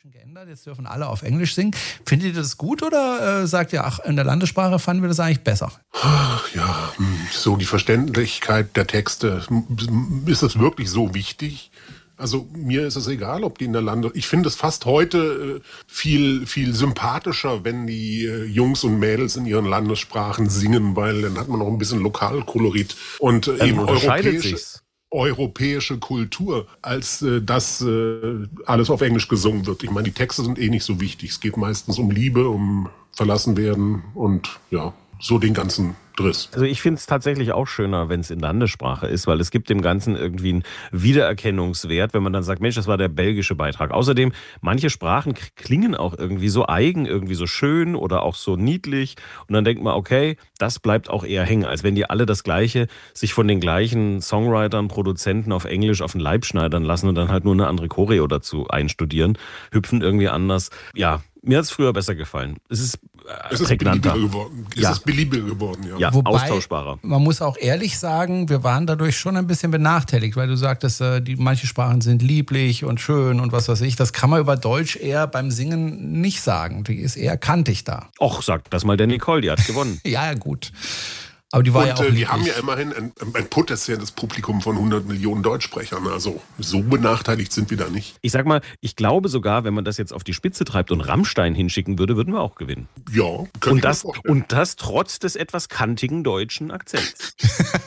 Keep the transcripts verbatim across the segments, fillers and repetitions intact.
geändert, jetzt dürfen alle auf Englisch singen. Findet ihr das gut oder äh, sagt ihr, ach, in der Landessprache fanden wir das eigentlich besser? Ach, ja, so die Verständlichkeit der Texte, ist das wirklich so wichtig? Also mir ist es egal, ob die in der Lande... Ich finde es fast heute äh, viel viel sympathischer, wenn die äh, Jungs und Mädels in ihren Landessprachen singen, weil dann hat man noch ein bisschen Lokalkolorit und äh, eben europäische... Sich's. europäische Kultur, als äh, dass äh, alles auf Englisch gesungen wird. Ich meine, die Texte sind eh nicht so wichtig. Es geht meistens um Liebe, um Verlassenwerden und ja, so den ganzen Driss. Also ich finde es tatsächlich auch schöner, wenn es in Landessprache ist, weil es gibt dem Ganzen irgendwie einen Wiedererkennungswert, wenn man dann sagt, Mensch, das war der belgische Beitrag. Außerdem, manche Sprachen klingen auch irgendwie so eigen, irgendwie so schön oder auch so niedlich und dann denkt man, okay, das bleibt auch eher hängen, als wenn die alle das Gleiche sich von den gleichen Songwritern, Produzenten auf Englisch auf den Leib schneidern lassen und dann halt nur eine andere Choreo dazu einstudieren, hüpfen irgendwie anders. Ja, mir hat es früher besser gefallen. Es ist, äh, es ist prägnanter. beliebiger geworden. Es ja. ist beliebiger geworden, ja. Ja, Wobei, austauschbarer. Man muss auch ehrlich sagen, wir waren dadurch schon ein bisschen benachteiligt, weil du sagtest, äh, die, manche Sprachen sind lieblich und schön und was weiß ich. Das kann man über Deutsch eher beim Singen nicht sagen. Die ist eher kantig da. Och, sag das mal der Nicole, die hat gewonnen. Ja, gut. Aber die war und ja auch äh, lieblich. wir haben ja immerhin ein, ein potenzielles Publikum von hundert Millionen Deutschsprechern. Also so benachteiligt sind wir da nicht. Ich sag mal, ich glaube sogar, wenn man das jetzt auf die Spitze treibt und Rammstein hinschicken würde, würden wir auch gewinnen. Ja, könnte und ich das, mir vorstellen. und das trotz des etwas kantigen deutschen Akzents.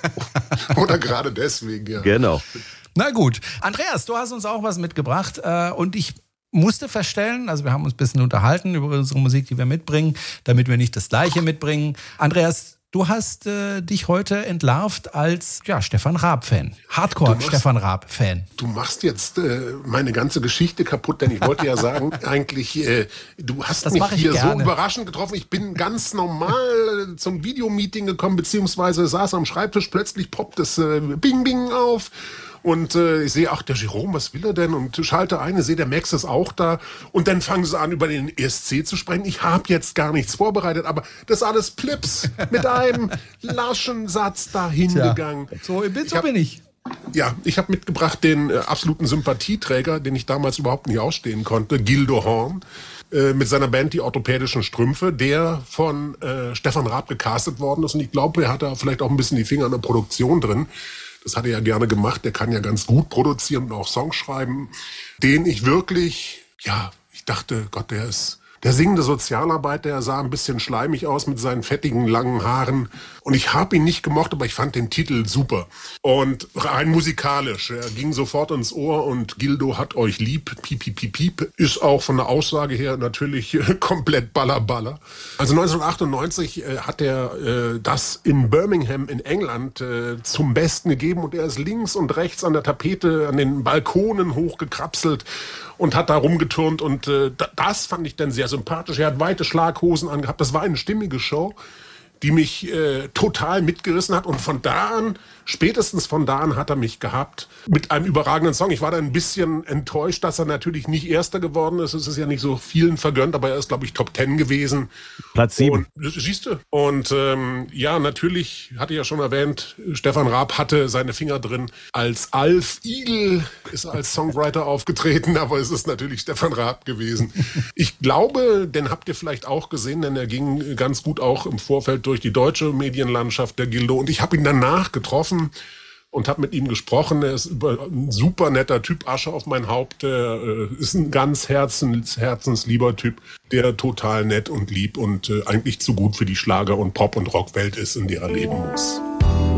Oder gerade deswegen, ja. Genau. Na gut. Andreas, du hast uns auch was mitgebracht äh, und ich musste feststellen, also wir haben uns ein bisschen unterhalten über unsere Musik, die wir mitbringen, damit wir nicht das Gleiche mitbringen. Andreas, du hast äh, dich heute entlarvt als ja, Stefan Raab-Fan. Hardcore-Stefan Raab-Fan. Du machst jetzt äh, meine ganze Geschichte kaputt, denn ich wollte ja sagen, eigentlich, äh, du hast Das mich mach ich hier gerne. so überraschend getroffen. Ich bin ganz normal zum Videomeeting gekommen, beziehungsweise saß am Schreibtisch, plötzlich poppt es äh, Bing Bing auf. Und äh, ich sehe, ach, der Jerome, was will er denn? Und schalte ein, ich sehe, der Max ist auch da. Und dann fangen sie an, über den E S C zu sprechen. Ich habe jetzt gar nichts vorbereitet, aber das ist alles Plips mit einem laschen Satz dahin Tja, gegangen. So, so Ich hab- bin ich. Ja, ich habe mitgebracht den äh, absoluten Sympathieträger, den ich damals überhaupt nicht ausstehen konnte, Gildo Horn, äh, mit seiner Band Die Orthopädischen Strümpfe, der von äh, Stefan Raab gecastet worden ist. Und ich glaube, er hat da vielleicht auch ein bisschen die Finger in der Produktion drin. Das hat er ja gerne gemacht. Der kann ja ganz gut produzieren und auch Songs schreiben, den ich wirklich, ja, ich dachte, Gott, der ist... Der singende Sozialarbeiter, der sah ein bisschen schleimig aus mit seinen fettigen, langen Haaren. Und ich habe ihn nicht gemocht, aber ich fand den Titel super. Und rein musikalisch. Er ging sofort ins Ohr und Gildo hat euch lieb. Piep, piep, piep, piep. Ist auch von der Aussage her natürlich komplett ballerballer. Also neunzehnhundertachtundneunzig äh, hat er äh, das in Birmingham in England äh, zum Besten gegeben. Und er ist links und rechts an der Tapete, an den Balkonen hochgekrapselt und hat da rumgeturnt. Und äh, das fand ich dann sehr sympathisch. Er hat weite Schlaghosen angehabt. Das war eine stimmige Show, die mich äh, total mitgerissen hat. Und von da an, spätestens von da an hat er mich gehabt mit einem überragenden Song. Ich war da ein bisschen enttäuscht, dass er natürlich nicht Erster geworden ist. Es ist ja nicht so vielen vergönnt, aber er ist, glaube ich, Top Ten gewesen. Platz sieben. Und, siehst du? Und ähm, ja, natürlich, hatte ich ja schon erwähnt, Stefan Raab hatte seine Finger drin. Als Alf Igel ist er als Songwriter aufgetreten, aber es ist natürlich Stefan Raab gewesen. Ich glaube, den habt ihr vielleicht auch gesehen, denn er ging ganz gut auch im Vorfeld durch die deutsche Medienlandschaft, der Gildo. Und ich habe ihn danach getroffen und habe mit ihm gesprochen. Er ist über, ein super netter Typ, Asche auf mein Haupt. Er äh, ist ein ganz herzens, herzenslieber Typ, der total nett und lieb und äh, eigentlich zu gut für die Schlager- und Pop- und Rockwelt ist, in der er leben muss.